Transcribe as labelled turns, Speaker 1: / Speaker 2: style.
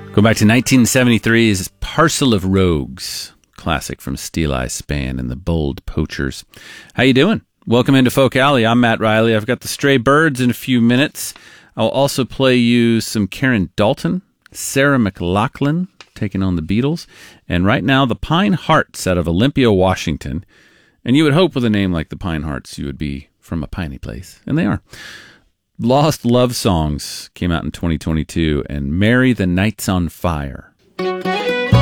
Speaker 1: Go back to 1973's Parcel of Rogues, classic from Steel Eye Span and the Bold Poachers. How you doing? Welcome into Folk Alley. I'm Matt Riley. I've got the Stray Birds in a few minutes. I'll also play you some Karen Dalton, Sarah McLachlan taking on the Beatles, and right now the Pine Hearts out of Olympia, Washington. And you would hope with a name like the Pine Hearts you would be from a piney place, and they are. Lost Love Songs came out in 2022, and Mary the Night's on Fire.